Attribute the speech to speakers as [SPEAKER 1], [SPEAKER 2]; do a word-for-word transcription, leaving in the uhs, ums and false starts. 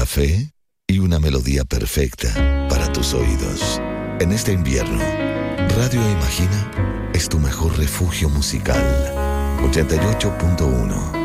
[SPEAKER 1] café y una melodía perfecta para tus oídos. En este invierno, Radio Imagina es tu mejor refugio musical. ochenta y ocho punto uno